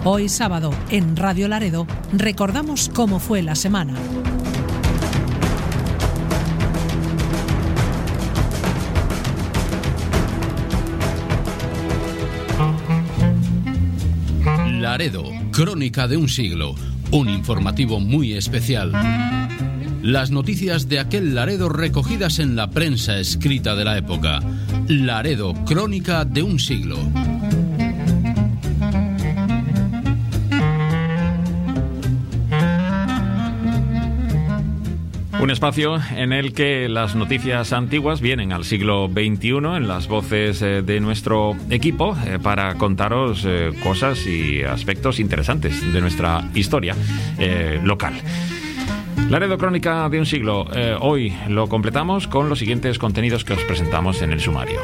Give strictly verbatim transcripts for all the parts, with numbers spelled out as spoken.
Hoy sábado, en Radio Laredo, recordamos cómo fue la semana. Laredo, crónica de un siglo, un informativo muy especial. Las noticias de aquel Laredo recogidas en la prensa escrita de la época. Laredo, crónica de un siglo. Un espacio en el que las noticias antiguas vienen al siglo veintiuno en las voces eh, de nuestro equipo eh, para contaros eh, cosas y aspectos interesantes de nuestra historia eh, local. Laredo, crónica de un siglo. Eh, hoy lo completamos con los siguientes contenidos que os presentamos en el sumario.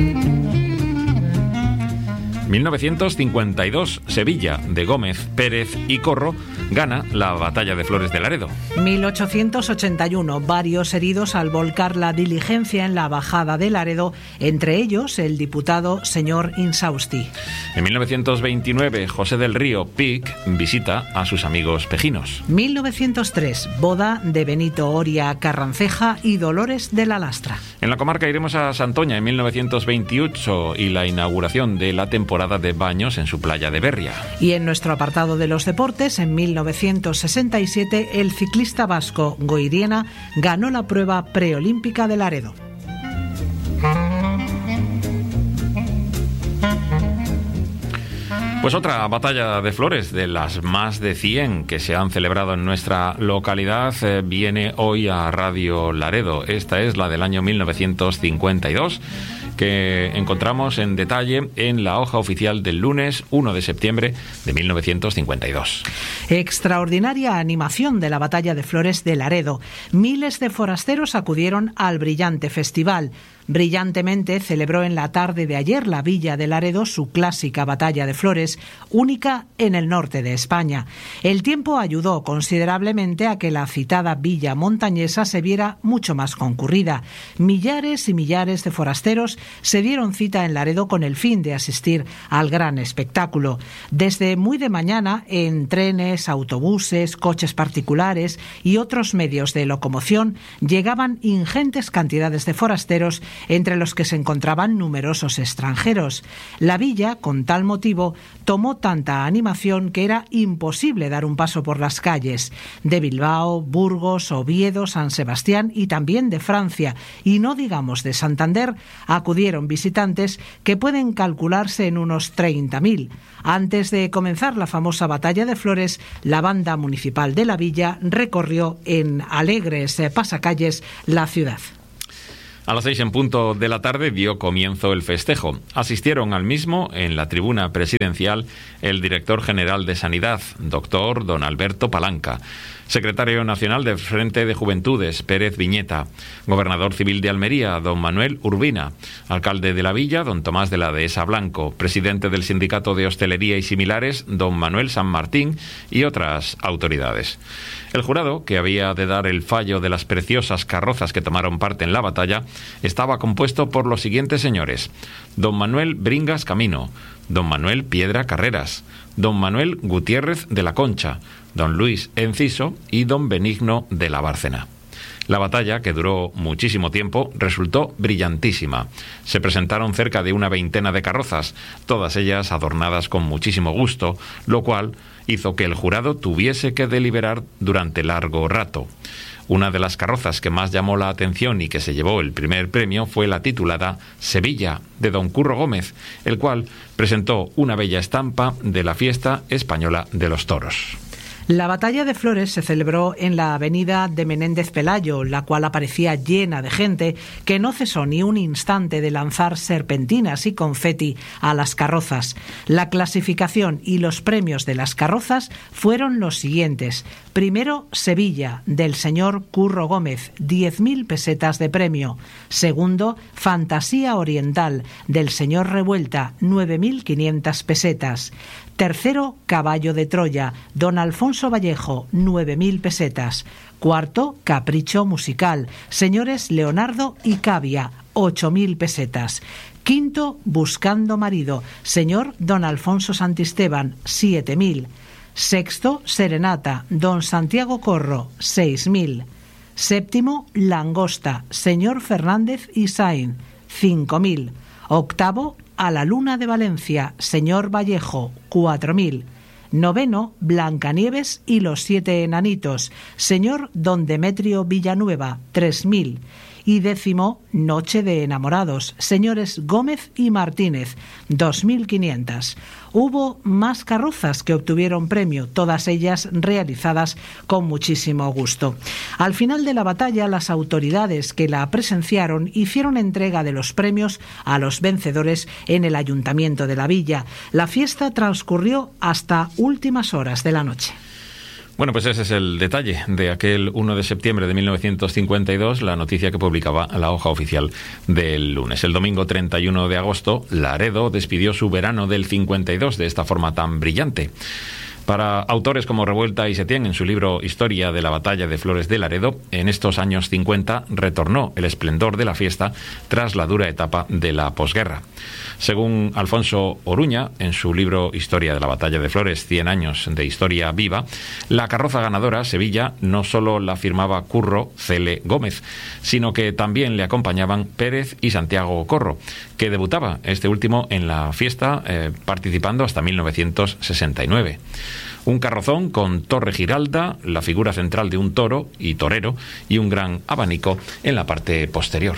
mil novecientos cincuenta y dos, Sevilla, de Gómez, Pérez y Corro, gana la batalla de Flores de Laredo. mil ochocientos ochenta y uno, varios heridos al volcar la diligencia en la bajada de Laredo, entre ellos el diputado señor Insausti. En mil novecientos veintinueve, José del Río, Pic, visita a sus amigos pejinos. mil novecientos tres, boda de Benito Oria Carranceja y Dolores de la Lastra. En la comarca iremos a Santoña en mil novecientos veintiocho y la inauguración de la temporada de baños en su playa de Berria. Y en nuestro apartado de los deportes, en mil novecientos sesenta y siete, el ciclista vasco Goiriena ganó la prueba preolímpica de Laredo. Pues otra batalla de Flores, de las más de cien que se han celebrado en nuestra localidad, eh, viene hoy a Radio Laredo. Esta es la del año mil novecientos cincuenta y dos, que encontramos en detalle en la hoja oficial del lunes uno de septiembre de mil novecientos cincuenta y dos. Extraordinaria animación de la batalla de Flores de Laredo. Miles de forasteros acudieron al brillante festival. Brillantemente celebró en la tarde de ayer la Villa de Laredo su clásica batalla de Flores, única en el norte de España. El tiempo ayudó considerablemente a que la citada villa montañesa se viera mucho más concurrida. Millares y millares de forasteros se dieron cita en Laredo con el fin de asistir al gran espectáculo. Desde muy de mañana, en trenes, autobuses, coches particulares y otros medios de locomoción, llegaban ingentes cantidades de forasteros, entre los que se encontraban numerosos extranjeros. La villa, con tal motivo, tomó tanta animación que era imposible dar un paso por las calles de Bilbao, Burgos, Oviedo, San Sebastián y también de Francia, y no digamos de Santander, acudieron visitantes que pueden calcularse en unos treinta mil. Antes de comenzar la famosa batalla de Flores, la banda municipal de la villa recorrió en alegres pasacalles la ciudad. A las seis en punto de la tarde dio comienzo el festejo. Asistieron al mismo, en la tribuna presidencial, el director general de Sanidad, doctor don Alberto Palanca, secretario nacional del Frente de Juventudes, Pérez Viñeta, gobernador civil de Almería, don Manuel Urbina, alcalde de la Villa, don Tomás de la Dehesa Blanco, presidente del Sindicato de Hostelería y Similares, don Manuel San Martín, y otras autoridades. El jurado, que había de dar el fallo de las preciosas carrozas que tomaron parte en la batalla, estaba compuesto por los siguientes señores: don Manuel Bringas Camino, don Manuel Piedra Carreras, don Manuel Gutiérrez de la Concha, don Luis Enciso y don Benigno de la Bárcena. La batalla, que duró muchísimo tiempo, resultó brillantísima. Se presentaron cerca de una veintena de carrozas, todas ellas adornadas con muchísimo gusto, lo cual hizo que el jurado tuviese que deliberar durante largo rato. Una de las carrozas que más llamó la atención y que se llevó el primer premio fue la titulada Sevilla, de don Curro Gómez, el cual presentó una bella estampa de la fiesta española de los toros. La batalla de Flores se celebró en la avenida de Menéndez Pelayo, la cual aparecía llena de gente que no cesó ni un instante de lanzar serpentinas y confeti a las carrozas. La clasificación y los premios de las carrozas fueron los siguientes. Primero, Sevilla, del señor Curro Gómez, diez mil pesetas de premio. Segundo, Fantasía Oriental, del señor Revuelta, nueve mil quinientas pesetas. Tercero, Caballo de Troya, don Alfonso Vallejo, nueve mil pesetas. Cuarto, Capricho Musical, señores Leonardo y Cavia, ocho mil pesetas. Quinto, Buscando marido, señor don Alfonso Santisteban, siete mil. Sexto, Serenata, don Santiago Corro, seis mil. Séptimo, Langosta, señor Fernández y Sain, cinco mil. Octavo, A la luna de Valencia, señor Vallejo, cuatro mil. Noveno, Blancanieves y los siete enanitos, señor don Demetrio Villanueva, tres mil. Y décimo, Noche de enamorados, señores Gómez y Martínez, dos mil quinientas. Hubo más carrozas que obtuvieron premio, todas ellas realizadas con muchísimo gusto. Al final de la batalla, las autoridades que la presenciaron hicieron entrega de los premios a los vencedores en el ayuntamiento de la villa. La fiesta transcurrió hasta últimas horas de la noche. Bueno, pues ese es el detalle de aquel uno de septiembre de mil novecientos cincuenta y dos, la noticia que publicaba la hoja oficial del lunes. El domingo treinta y uno de agosto, Laredo despidió su verano del cincuenta y dos de esta forma tan brillante. Para autores como Revuelta y Setién, en su libro Historia de la batalla de Flores de Laredo, en estos años cincuenta retornó el esplendor de la fiesta tras la dura etapa de la posguerra. Según Alfonso Oruña, en su libro Historia de la batalla de Flores, cien años de historia viva, la carroza ganadora, Sevilla, no solo la firmaba Curro Cele Gómez, sino que también le acompañaban Pérez y Santiago Corro, que debutaba este último en la fiesta eh, participando hasta mil novecientos sesenta y nueve. Un carrozón con torre giralda, la figura central de un toro y torero y un gran abanico en la parte posterior.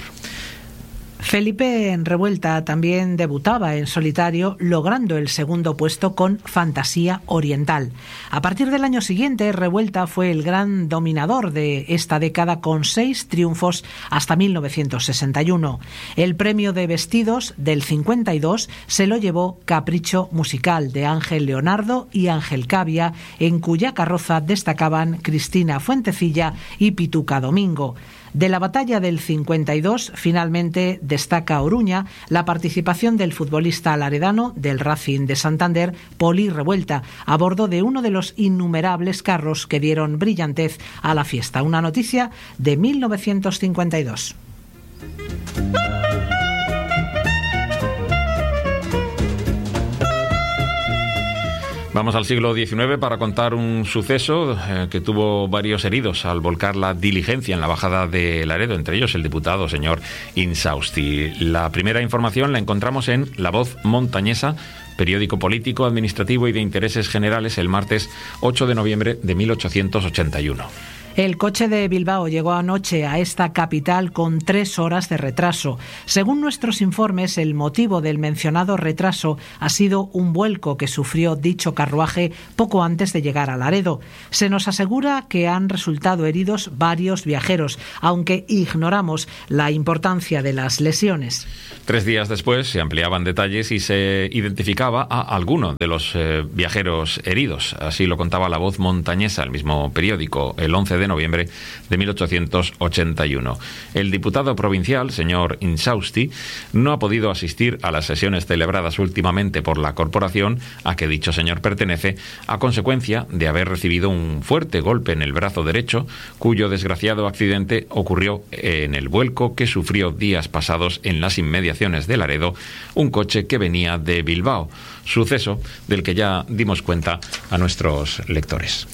Felipe en Revuelta también debutaba en solitario, logrando el segundo puesto con Fantasía Oriental. A partir del año siguiente, Revuelta fue el gran dominador de esta década con seis triunfos hasta mil novecientos sesenta y uno. El premio de vestidos del cincuenta y dos se lo llevó Capricho Musical de Ángel Leonardo y Ángel Cavia, en cuya carroza destacaban Cristina Fuentecilla y Pituca Domingo. De la batalla del cincuenta y dos, finalmente destaca Oruña la participación del futbolista laredano del Racing de Santander, Poli Revuelta, a bordo de uno de los innumerables carros que dieron brillantez a la fiesta. Una noticia de mil novecientos cincuenta y dos. Vamos al siglo diecinueve para contar un suceso eh, que tuvo varios heridos al volcar la diligencia en la bajada de Laredo, entre ellos el diputado señor Insausti. La primera información la encontramos en La Voz Montañesa, periódico político, administrativo y de intereses generales, el martes ocho de noviembre de mil ochocientos ochenta y uno. El coche de Bilbao llegó anoche a esta capital con tres horas de retraso. Según nuestros informes, el motivo del mencionado retraso ha sido un vuelco que sufrió dicho carruaje poco antes de llegar a Laredo. Se nos asegura que han resultado heridos varios viajeros, aunque ignoramos la importancia de las lesiones. Tres días después se ampliaban detalles y se identificaba a alguno de los eh, viajeros heridos. Así lo contaba La Voz Montañesa, el mismo periódico, el once de noviembre de mil ochocientos ochenta y uno. El diputado provincial, señor Insausti, no ha podido asistir a las sesiones celebradas últimamente por la corporación a que dicho señor pertenece, a consecuencia de haber recibido un fuerte golpe en el brazo derecho, cuyo desgraciado accidente ocurrió en el vuelco que sufrió días pasados en las inmediaciones de Laredo un coche que venía de Bilbao, suceso del que ya dimos cuenta a nuestros lectores.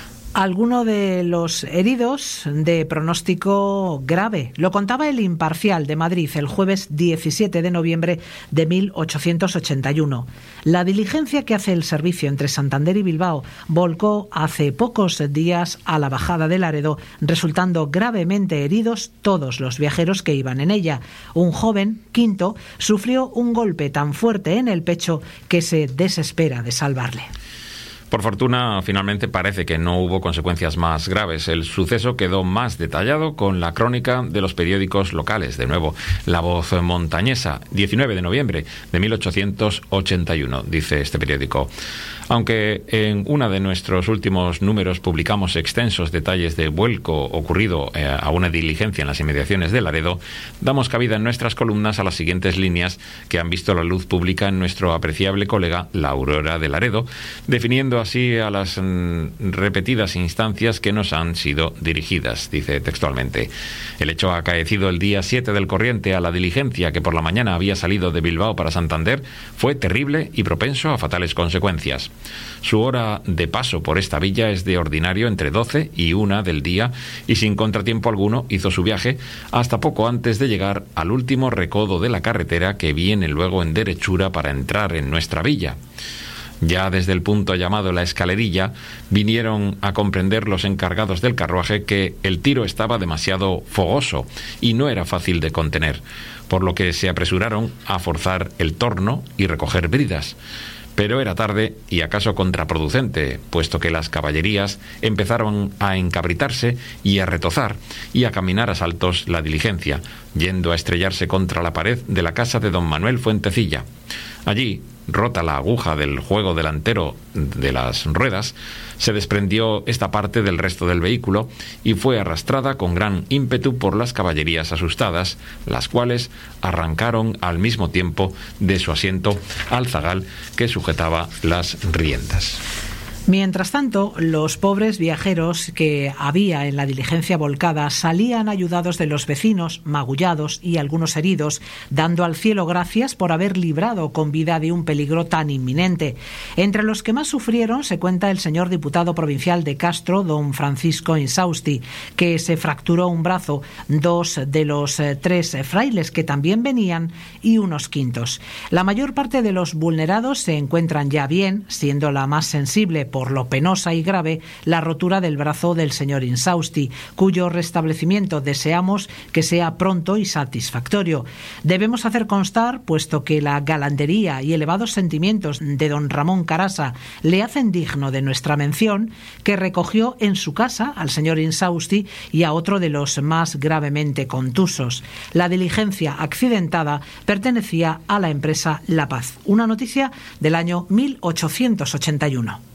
Alguno de los heridos de pronóstico grave. Lo contaba El Imparcial de Madrid el jueves diecisiete de noviembre de mil ochocientos ochenta y uno. La diligencia que hace el servicio entre Santander y Bilbao volcó hace pocos días a la bajada de Laredo, resultando gravemente heridos todos los viajeros que iban en ella. Un joven, quinto, sufrió un golpe tan fuerte en el pecho que se desespera de salvarle. Por fortuna, finalmente parece que no hubo consecuencias más graves. El suceso quedó más detallado con la crónica de los periódicos locales. De nuevo, La Voz Montañesa, diecinueve de noviembre de mil ochocientos ochenta y uno, dice este periódico. Aunque en uno de nuestros últimos números publicamos extensos detalles de vuelco ocurrido eh, a una diligencia en las inmediaciones de Laredo, damos cabida en nuestras columnas a las siguientes líneas que han visto la luz pública en nuestro apreciable colega La Aurora de Laredo, definiendo así a las mm, repetidas instancias que nos han sido dirigidas, dice textualmente. El hecho acaecido el día siete del corriente a la diligencia que por la mañana había salido de Bilbao para Santander fue terrible y propenso a fatales consecuencias. Su hora de paso por esta villa es de ordinario entre doce y una del día y sin contratiempo alguno hizo su viaje hasta poco antes de llegar al último recodo de la carretera que viene luego en derechura para entrar en nuestra villa. Ya desde el punto llamado La Escalerilla vinieron a comprender los encargados del carruaje que el tiro estaba demasiado fogoso y no era fácil de contener, por lo que se apresuraron a forzar el torno y recoger bridas. Pero era tarde y acaso contraproducente, puesto que las caballerías empezaron a encabritarse y a retozar y a caminar a saltos la diligencia, yendo a estrellarse contra la pared de la casa de don Manuel Fuentecilla. Allí, rota la aguja del juego delantero de las ruedas, se desprendió esta parte del resto del vehículo y fue arrastrada con gran ímpetu por las caballerías asustadas, las cuales arrancaron al mismo tiempo de su asiento al zagal que sujetaba las riendas. Mientras tanto, los pobres viajeros que había en la diligencia volcada salían ayudados de los vecinos, magullados y algunos heridos, dando al cielo gracias por haber librado con vida de un peligro tan inminente. Entre los que más sufrieron se cuenta el señor diputado provincial de Castro, don Francisco Insausti, que se fracturó un brazo, dos de los eh, tres frailes que también venían y unos quintos. La mayor parte de los vulnerados se encuentran ya bien, siendo la más sensible por lo penosa y grave la rotura del brazo del señor Insausti, cuyo restablecimiento deseamos que sea pronto y satisfactorio. Debemos hacer constar, puesto que la galantería y elevados sentimientos de don Ramón Carasa le hacen digno de nuestra mención, que recogió en su casa al señor Insausti y a otro de los más gravemente contusos. La diligencia accidentada pertenecía a la empresa La Paz. Una noticia del año mil ochocientos ochenta y uno.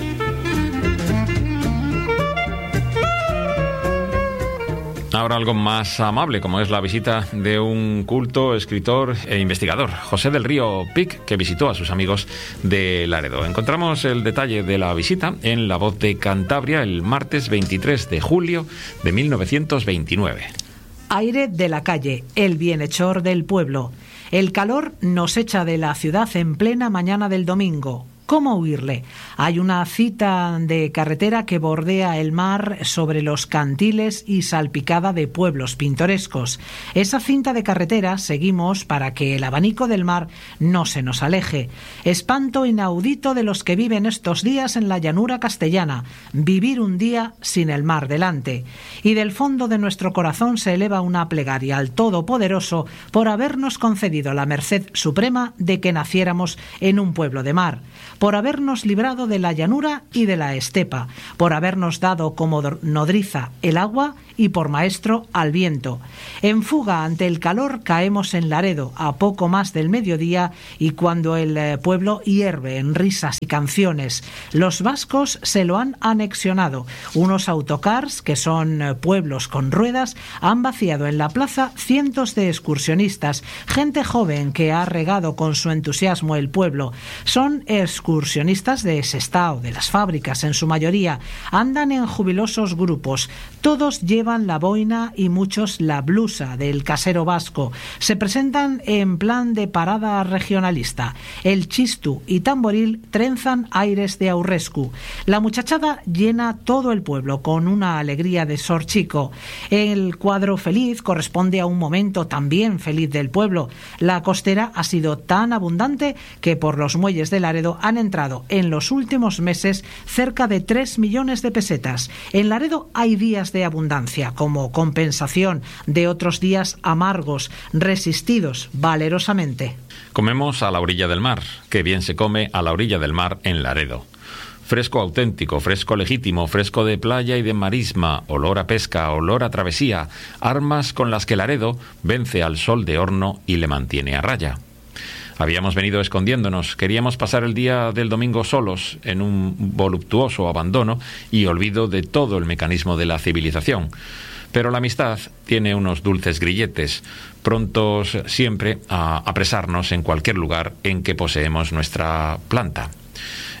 Ahora algo más amable, como es la visita de un culto escritor e investigador, José del Río Pic, que visitó a sus amigos de Laredo. Encontramos el detalle de la visita en La Voz de Cantabria el martes veintitrés de julio de mil novecientos veintinueve. Aire de la calle, el bienhechor del pueblo. El calor nos echa de la ciudad en plena mañana del domingo. ¿Cómo huirle? Hay una cita de carretera que bordea el mar sobre los cantiles y salpicada de pueblos pintorescos. Esa cinta de carretera seguimos para que el abanico del mar no se nos aleje. Espanto inaudito de los que viven estos días en la llanura castellana, vivir un día sin el mar delante. Y del fondo de nuestro corazón se eleva una plegaria al Todopoderoso por habernos concedido la merced suprema de que naciéramos en un pueblo de mar, por habernos librado de la llanura y de la estepa, por habernos dado como nodriza el agua y por maestro al viento. En fuga ante el calor caemos en Laredo a poco más del mediodía y cuando el pueblo hierve en risas y canciones. Los vascos se lo han anexionado. Unos autocars, que son pueblos con ruedas, han vaciado en la plaza cientos de excursionistas, gente joven que ha regado con su entusiasmo el pueblo. Son excursionistas de Sestao, de las fábricas en su mayoría. Andan en jubilosos grupos. Todos llevan la boina y muchos la blusa del casero vasco. Se presentan en plan de parada regionalista. El chistu y tamboril trenzan aires de aurrescu. La muchachada llena todo el pueblo con una alegría de sorchico. El cuadro feliz corresponde a un momento también feliz del pueblo. La costera ha sido tan abundante que por los muelles de Laredo han entrado en los últimos meses cerca de tres millones de pesetas. En Laredo hay días de abundancia, como compensación de otros días amargos, resistidos valerosamente. Comemos a la orilla del mar, que bien se come a la orilla del mar en Laredo. Fresco auténtico, fresco legítimo, fresco de playa y de marisma, olor a pesca, olor a travesía, armas con las que Laredo vence al sol de horno y le mantiene a raya. Habíamos venido escondiéndonos, queríamos pasar el día del domingo solos, en un voluptuoso abandono y olvido de todo el mecanismo de la civilización. Pero la amistad tiene unos dulces grilletes, prontos siempre a apresarnos en cualquier lugar en que poseemos nuestra planta.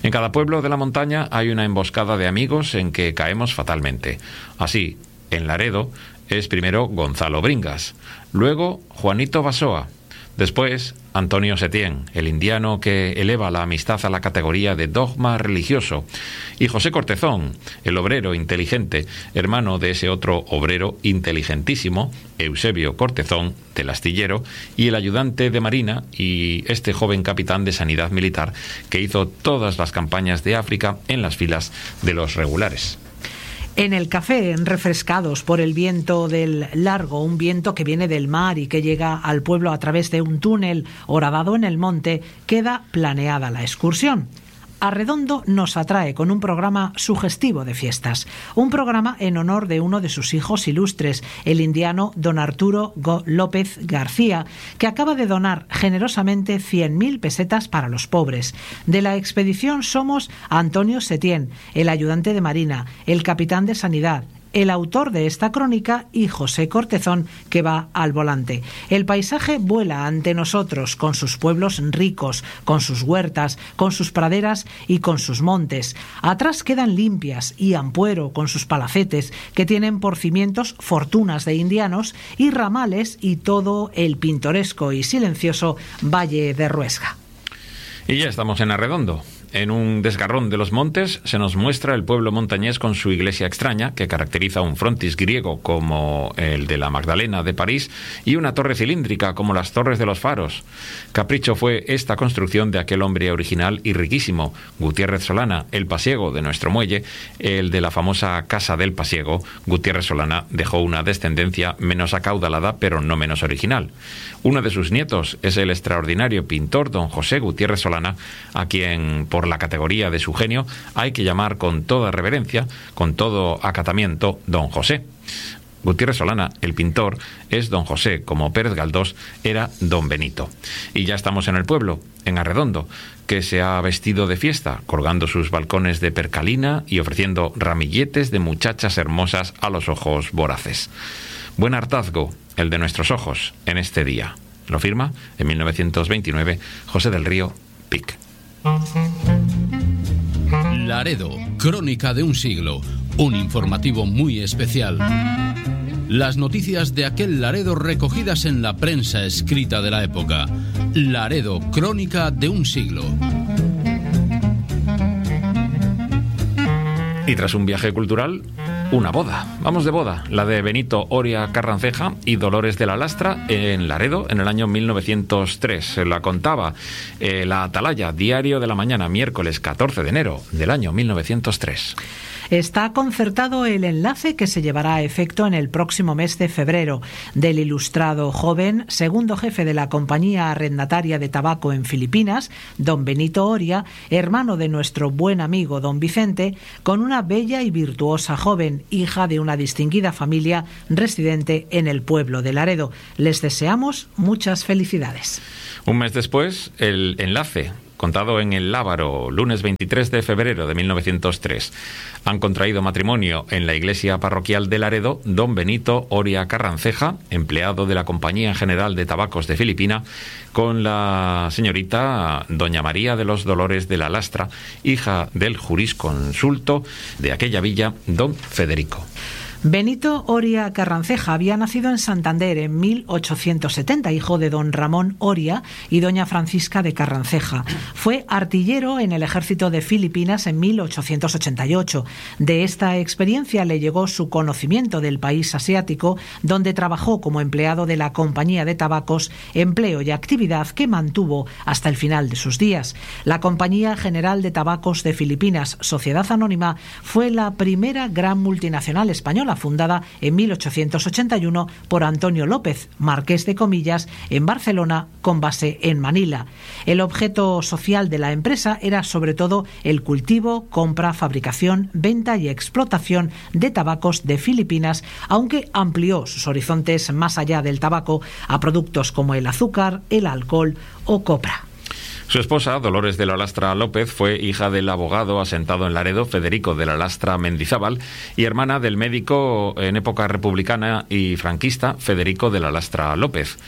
En cada pueblo de la montaña hay una emboscada de amigos en que caemos fatalmente. Así, en Laredo es primero Gonzalo Bringas, luego Juanito Basoa, después Antonio Setién, el indiano que eleva la amistad a la categoría de dogma religioso, y José Cortezón, el obrero inteligente, hermano de ese otro obrero inteligentísimo, Eusebio Cortezón, del astillero, y el ayudante de marina y este joven capitán de sanidad militar que hizo todas las campañas de África en las filas de los regulares. En el café, refrescados por el viento del Largo, un viento que viene del mar y que llega al pueblo a través de un túnel horadado en el monte, queda planeada la excursión. Arredondo nos atrae con un programa sugestivo de fiestas, un programa en honor de uno de sus hijos ilustres, el indiano don Arturo Go López García, que acaba de donar generosamente cien mil pesetas para los pobres. De la expedición somos Antonio Setién, el ayudante de marina, el capitán de sanidad, el autor de esta crónica y José Cortezón, que va al volante. El paisaje vuela ante nosotros con sus pueblos ricos, con sus huertas, con sus praderas y con sus montes. Atrás quedan Limpias y Ampuero con sus palacetes, que tienen por cimientos fortunas de indianos y ramales y todo el pintoresco y silencioso Valle de Ruesga. Y ya estamos en Arredondo. En un desgarrón de los montes se nos muestra el pueblo montañés con su iglesia extraña, que caracteriza un frontis griego como el de la Magdalena de París y una torre cilíndrica como las torres de los faros. Capricho fue esta construcción de aquel hombre original y riquísimo, Gutiérrez Solana, el pasiego de nuestro muelle, el de la famosa Casa del Pasiego. Gutiérrez Solana dejó una descendencia menos acaudalada, pero no menos original. Uno de sus nietos es el extraordinario pintor don José Gutiérrez Solana, a quien, por la categoría de su genio, hay que llamar con toda reverencia, con todo acatamiento, don José. Gutiérrez Solana, el pintor, es don José, como Pérez Galdós era don Benito. Y ya estamos en el pueblo, en Arredondo, que se ha vestido de fiesta, colgando sus balcones de percalina y ofreciendo ramilletes de muchachas hermosas a los ojos voraces. Buen hartazgo, el de nuestros ojos, en este día. Lo firma, en mil novecientos veintinueve, José del Río Pic. Laredo, crónica de un siglo, un informativo muy especial. Las noticias de aquel Laredo recogidas en la prensa escrita de la época. Laredo, crónica de un siglo. Y tras un viaje cultural, una boda. Vamos de boda, la de Benito Oria Carranceja y Dolores de la Lastra en Laredo en el año mil novecientos tres. La contaba eh, la Atalaya, Diario de la Mañana, miércoles catorce de enero del año mil novecientos tres. Está concertado el enlace que se llevará a efecto en el próximo mes de febrero del ilustrado joven, segundo jefe de la compañía arrendataria de tabaco en Filipinas, don Benito Oria, hermano de nuestro buen amigo don Vicente, con una bella y virtuosa joven, hija de una distinguida familia residente en el pueblo de Laredo. Les deseamos muchas felicidades. Un mes después, el enlace, contado en el Lábaro, lunes veintitrés de febrero de mil novecientos tres. Han contraído matrimonio en la iglesia parroquial de Laredo don Benito Oria Carranceja, empleado de la Compañía General de Tabacos de Filipina, con la señorita doña María de los Dolores de la Lastra, hija del jurisconsulto de aquella villa, don Federico. Benito Oria Carranceja había nacido en Santander en mil ochocientos setenta, hijo de don Ramón Oria y doña Francisca de Carranceja. Fue artillero en el ejército de Filipinas en mil ochocientos ochenta y ocho. De esta experiencia le llegó su conocimiento del país asiático, donde trabajó como empleado de la Compañía de Tabacos, empleo y actividad que mantuvo hasta el final de sus días. La Compañía General de Tabacos de Filipinas, Sociedad Anónima, fue la primera gran multinacional española, fundada en mil ochocientos ochenta y uno por Antonio López, marqués de Comillas, en Barcelona, con base en Manila. El objeto social de la empresa era sobre todo el cultivo, compra, fabricación, venta y explotación de tabacos de Filipinas, aunque amplió sus horizontes más allá del tabaco a productos como el azúcar, el alcohol o copra. Su esposa, Dolores de la Lastra López, fue hija del abogado asentado en Laredo, Federico de la Lastra Mendizábal, y hermana del médico en época republicana y franquista, Federico de la Lastra López.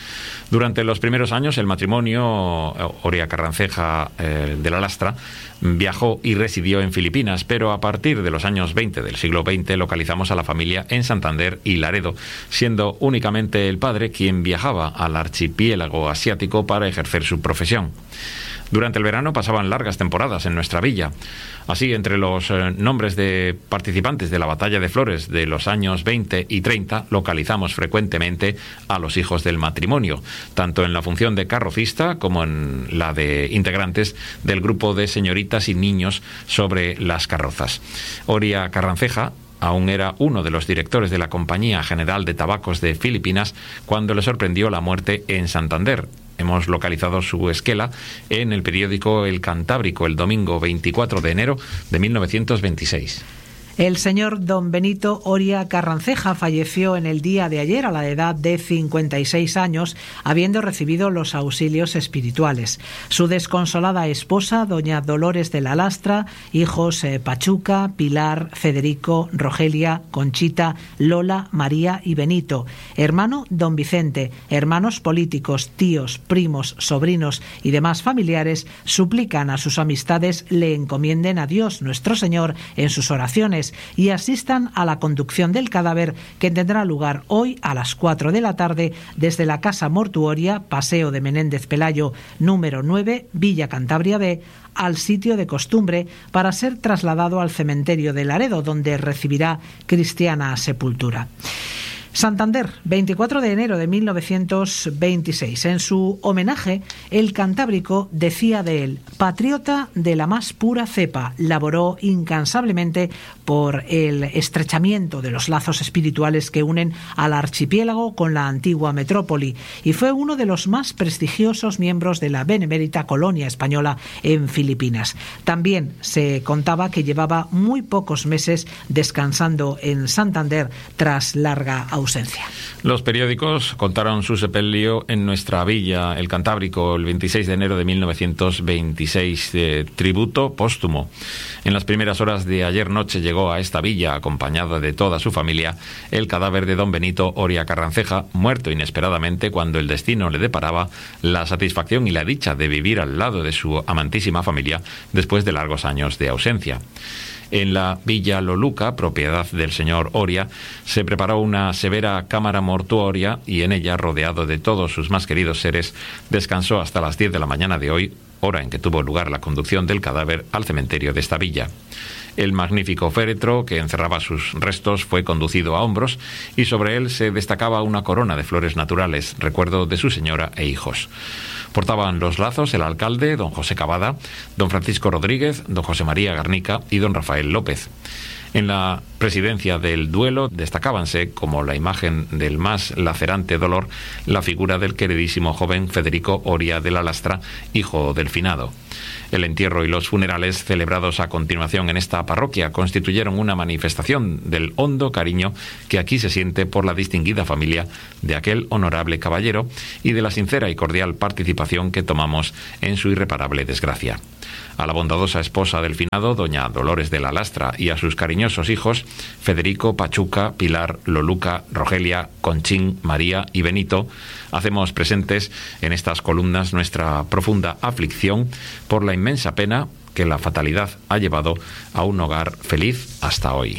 Durante los primeros años, el matrimonio Oria Carranceja eh, de la Lastra viajó y residió en Filipinas, pero a partir de los años veinte del siglo veinte localizamos a la familia en Santander y Laredo, siendo únicamente el padre quien viajaba al archipiélago asiático para ejercer su profesión. Durante el verano pasaban largas temporadas en nuestra villa. Así, entre los eh, nombres de participantes de la Batalla de Flores de los años veinte y treinta, localizamos frecuentemente a los hijos del matrimonio, tanto en la función de carrocista como en la de integrantes del grupo de señoritas y niños sobre las carrozas. Oria Carranceja aún era uno de los directores de la Compañía General de Tabacos de Filipinas cuando le sorprendió la muerte en Santander. Hemos localizado su esquela en el periódico El Cantábrico el domingo veinticuatro de enero de mil novecientos veintiséis. El señor don Benito Oria Carranceja falleció en el día de ayer a la edad de cincuenta y seis años, habiendo recibido los auxilios espirituales. Su desconsolada esposa, doña Dolores de la Lastra, hijos eh, Pachuca, Pilar, Federico, Rogelia, Conchita, Lola, María y Benito, hermano don Vicente, hermanos políticos, tíos, primos, sobrinos y demás familiares, suplican a sus amistades le encomienden a Dios nuestro Señor en sus oraciones y asistan a la conducción del cadáver, que tendrá lugar hoy a las cuatro de la tarde desde la Casa Mortuoria, Paseo de Menéndez Pelayo, número nueve, Villa Cantabria B, al sitio de costumbre, para ser trasladado al cementerio de Laredo, donde recibirá cristiana sepultura. Santander, veinticuatro de enero de mil novecientos veintiséis. En su homenaje, el Cantábrico decía de él: patriota de la más pura cepa, laboró incansablemente por el estrechamiento de los lazos espirituales que unen al archipiélago con la antigua metrópoli y fue uno de los más prestigiosos miembros de la benemérita colonia española en Filipinas. También se contaba que llevaba muy pocos meses descansando en Santander tras larga ausencia. Ausencia. Los periódicos contaron su sepelio en nuestra villa, el Cantábrico, el veintiséis de enero de mil novecientos veintiséis, eh, tributo póstumo. En las primeras horas de ayer noche llegó a esta villa, acompañado de toda su familia, el cadáver de don Benito Oria Carranceja, muerto inesperadamente cuando el destino le deparaba la satisfacción y la dicha de vivir al lado de su amantísima familia después de largos años de ausencia. En la Villa Loluca, propiedad del señor Oria, se preparó una severa cámara mortuoria y en ella, rodeado de todos sus más queridos seres, descansó hasta las diez de la mañana de hoy, hora en que tuvo lugar la conducción del cadáver al cementerio de esta villa. El magnífico féretro que encerraba sus restos fue conducido a hombros y sobre él se destacaba una corona de flores naturales, recuerdo de su señora e hijos. Portaban los lazos el alcalde, don José Cavada, don Francisco Rodríguez, don José María Garnica y don Rafael López. En la presidencia del duelo destacábanse, como la imagen del más lacerante dolor, la figura del queridísimo joven Federico Oria de la Lastra, hijo del finado. El entierro y los funerales celebrados a continuación en esta parroquia constituyeron una manifestación del hondo cariño que aquí se siente por la distinguida familia de aquel honorable caballero y de la sincera y cordial participación que tomamos en su irreparable desgracia. A la bondadosa esposa del finado, doña Dolores de la Lastra, y a sus cariñosos hijos, Federico, Pachuca, Pilar, Loluca, Rogelia, Conchín, María y Benito, hacemos presentes en estas columnas nuestra profunda aflicción por la inmensa pena que la fatalidad ha llevado a un hogar feliz hasta hoy.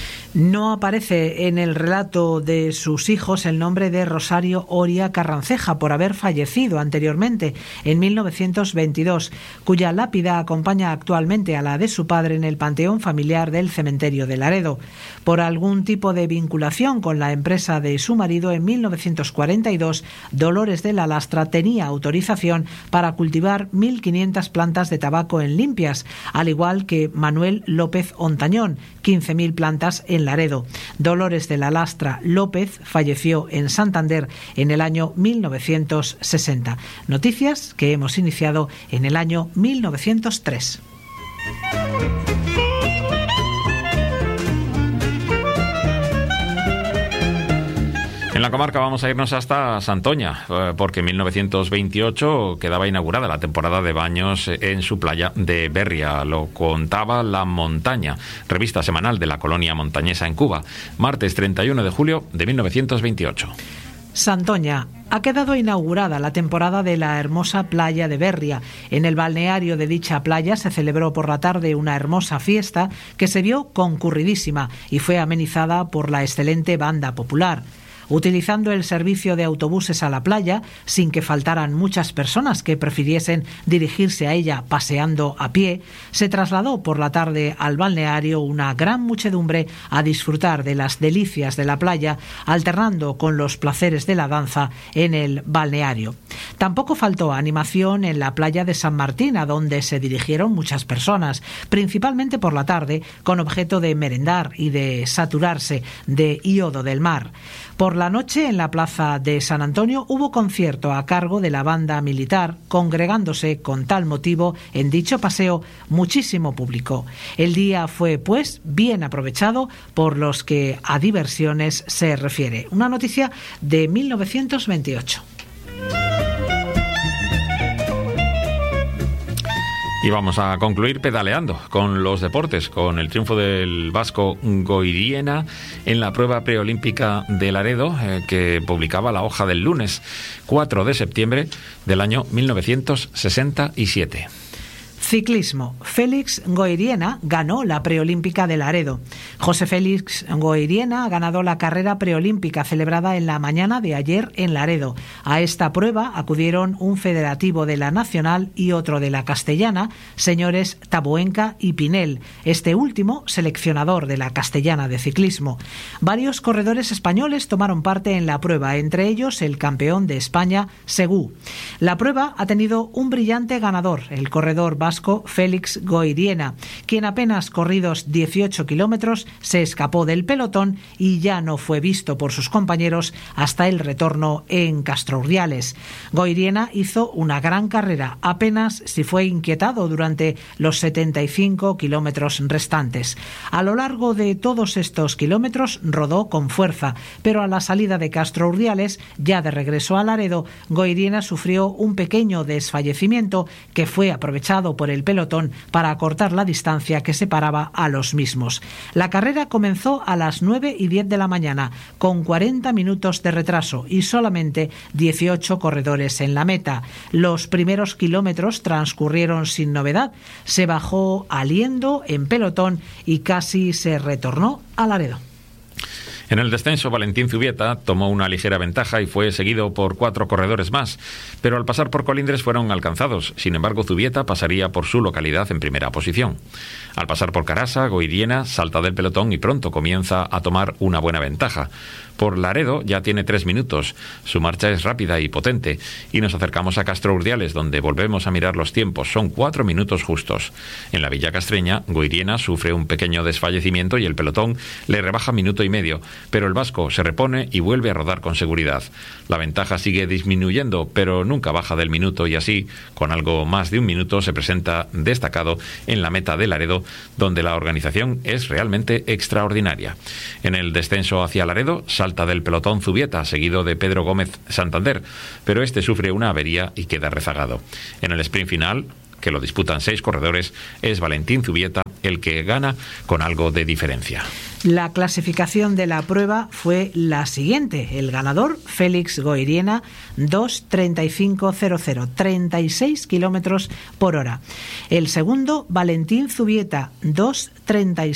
No aparece en el relato de sus hijos el nombre de Rosario Oria Carranceja, por haber fallecido anteriormente en mil novecientos veintidós, cuya lápida acompaña actualmente a la de su padre en el panteón familiar del cementerio de Laredo. Por algún tipo de vinculación con la empresa de su marido, en mil novecientos cuarenta y dos, Dolores de la Lastra tenía autorización para cultivar mil quinientas plantas de tabaco en limpias, al igual que Manuel López Ontañón, quince mil plantas en Laredo. Dolores de la Lastra López falleció en Santander en el año mil novecientos sesenta. Noticias que hemos iniciado en el año mil novecientos tres. En la comarca vamos a irnos hasta Santoña, porque en mil novecientos veintiocho quedaba inaugurada la temporada de baños en su playa de Berria. Lo contaba La Montaña, revista semanal de la colonia montañesa en Cuba, martes treinta y uno de julio de mil novecientos veintiocho. Santoña, Ha quedado inaugurada la temporada de la hermosa playa de Berria. En el balneario de dicha playa se celebró por la tarde una hermosa fiesta que se vio concurridísima y fue amenizada por la excelente banda popular. Utilizando el servicio de autobuses a la playa, sin que faltaran muchas personas que prefiriesen dirigirse a ella paseando a pie, se trasladó por la tarde al balneario una gran muchedumbre a disfrutar de las delicias de la playa, alternando con los placeres de la danza en el balneario. Tampoco faltó animación en la playa de San Martín, a donde se dirigieron muchas personas, principalmente por la tarde, con objeto de merendar y de saturarse de iodo del mar. Por la noche, en la plaza de San Antonio, hubo concierto a cargo de la banda militar, congregándose con tal motivo en dicho paseo muchísimo público. El día fue, pues, bien aprovechado por los que a diversiones se refiere. Una noticia de mil novecientos veintiocho. Y vamos a concluir pedaleando con los deportes, con el triunfo del vasco Goiriena en la prueba preolímpica de Laredo, eh, que publicaba la hoja del lunes cuatro de septiembre del año mil novecientos sesenta y siete. Ciclismo. Félix Goiriena ganó la preolímpica de Laredo. José Félix Goiriena ha ganado la carrera preolímpica celebrada en la mañana de ayer en Laredo. A esta prueba acudieron un federativo de la Nacional y otro de la Castellana, señores Tabuenca y Pinel, este último seleccionador de la Castellana de ciclismo. Varios corredores españoles tomaron parte en la prueba, entre ellos el campeón de España, Segú. La prueba ha tenido un brillante ganador, el corredor vasco Félix Goiriena, quien apenas corridos dieciocho kilómetros se escapó del pelotón y ya no fue visto por sus compañeros hasta el retorno en Castourdiales. Goiriena hizo una gran carrera, apenas si fue inquietado durante los setenta y cinco kilómetros restantes. A lo largo de todos estos kilómetros rodó con fuerza, pero a la salida de Castourdiales, ya de regreso a Laredo, Goiriena sufrió un pequeño desfallecimiento que fue aprovechado por el pelotón para acortar la distancia que separaba a los mismos. La carrera comenzó a las nueve y diez de la mañana, con cuarenta minutos de retraso y solamente dieciocho corredores en la meta. Los primeros kilómetros transcurrieron sin novedad. Se bajó aliendo en pelotón y casi se retornó a Laredo. En el descenso, Valentín Zubieta tomó una ligera ventaja y fue seguido por cuatro corredores más, pero al pasar por Colindres fueron alcanzados. Sin embargo, Zubieta pasaría por su localidad en primera posición. Al pasar por Carasa, Goiriena salta del pelotón y pronto comienza a tomar una buena ventaja. Por Laredo ya tiene tres minutos, su marcha es rápida y potente, y nos acercamos a Castourdiales, donde volvemos a mirar los tiempos, son cuatro minutos justos. En la Villa Castreña, Goiriena sufre un pequeño desfallecimiento y el pelotón le rebaja minuto y medio, pero el vasco se repone y vuelve a rodar con seguridad. La ventaja sigue disminuyendo, pero nunca baja del minuto y así, con algo más de un minuto, se presenta destacado en la meta de Laredo, donde la organización es realmente extraordinaria. En el descenso hacia Laredo, salta del pelotón Zubieta, seguido de Pedro Gómez Santander, pero este sufre una avería y queda rezagado. En el sprint final, que lo disputan seis corredores, es Valentín Zubieta el que gana con algo de diferencia. La clasificación de la prueba fue la siguiente. El ganador, Félix Goiriena, dos treinta y cinco cero cero, treinta y seis kilómetros por hora. El segundo, Valentín Zubieta, dos treinta y